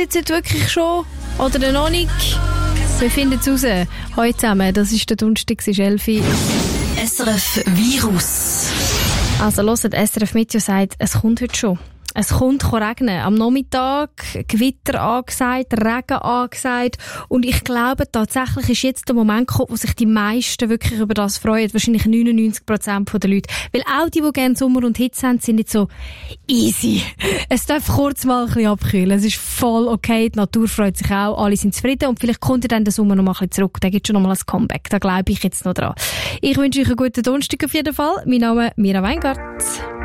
jetzt wirklich schon? Oder noch nicht? Wir finden es raus. Heute zusammen, das ist der Donnerstag, 11 Uhr. SRF Virus. Also hört, SRF Meteo sagt, es kommt heute schon. Es kommt regnen. Am Nachmittag Gewitter angesagt, Regen angesagt. Und ich glaube, tatsächlich ist jetzt der Moment gekommen, wo sich die meisten wirklich über das freuen. Wahrscheinlich 99% der Leute. Weil auch die gerne Sommer und Hitze haben, sind nicht so easy. Es darf kurz mal ein bisschen abkühlen. Es ist voll okay. Die Natur freut sich auch. Alle sind zufrieden. Und vielleicht kommt dann der Sommer noch mal ein bisschen zurück. Da gibt es schon noch mal ein Comeback. Da glaube ich jetzt noch dran. Ich wünsche euch einen guten Donnerstag auf jeden Fall. Mein Name ist Mira Weingart.